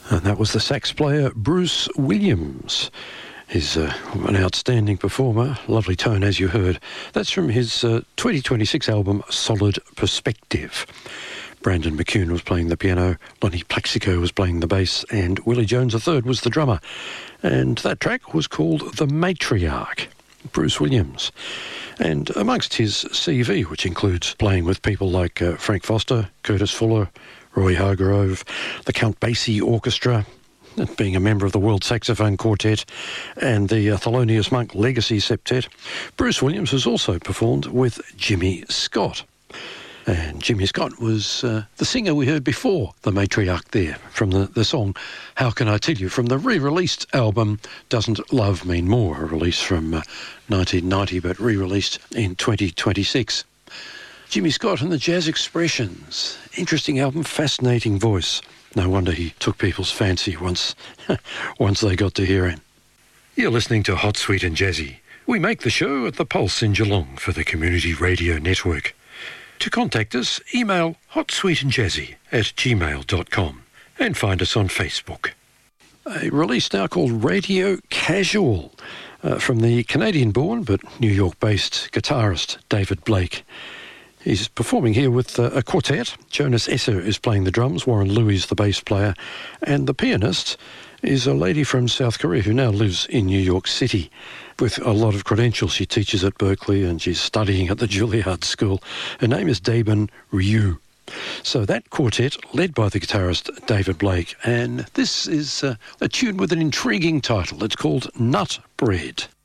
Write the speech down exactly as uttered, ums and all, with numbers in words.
And that was the sax player Bruce Williams. He's uh, an outstanding performer, lovely tone as you heard. That's from his uh, twenty twenty-six album Solid Perspective. Brandon McCune was playing the piano, Lonnie Plaxico was playing the bass, and Willie Jones the third was the drummer. And that track was called The Matriarch, Bruce Williams. And amongst his C V, which includes playing with people like uh, Frank Foster, Curtis Fuller, Roy Hargrove, the Count Basie Orchestra, being a member of the World Saxophone Quartet, and the uh, Thelonious Monk Legacy Septet, Bruce Williams has also performed with Jimmy Scott. And Jimmy Scott was uh, the singer we heard before the Matriarch there, from the, the song How Can I Tell You, from the re-released album Doesn't Love Mean More, a release from uh, nineteen ninety but re-released in twenty twenty-six. Jimmy Scott and the Jazz Expressions. Interesting album, fascinating voice. No wonder he took people's fancy once, once they got to hear him. You're listening to Hot, Sweet and Jazzy. We make the show at the Pulse in Geelong for the Community Radio Network. To contact us, email hotsweetandjazzy at gmail dot com and find us on Facebook. A release now called Radio Casual uh, from the Canadian-born but New York-based guitarist David Blake. He's performing here with uh, a quartet. Jonas Esser is playing the drums, Warren Louis the bass player, and the pianist is a lady from South Korea who now lives in New York City with a lot of credentials. She teaches at Berkeley and she's studying at the Juilliard School. Her name is Daeban Ryu. So that quartet, led by the guitarist David Blake, and this is uh, a tune with an intriguing title. It's called Nut Bread.